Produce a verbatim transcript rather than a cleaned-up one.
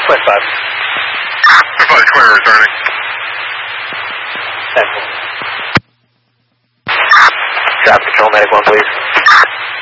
Twin five. Twin five, clear, returning. ten. Traffic control, medic one, please.